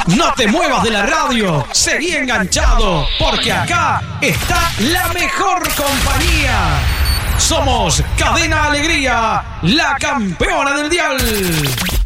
No te muevas de la radio, seguí enganchado, porque acá está la mejor compañía. Somos Cadena Alegría, la campeona del dial.